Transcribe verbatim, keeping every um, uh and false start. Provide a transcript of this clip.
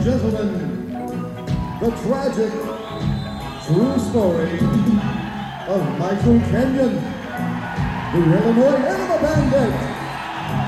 gentlemen, the tragic true story of Michael Kenyon, the Illinois Animal Bandit.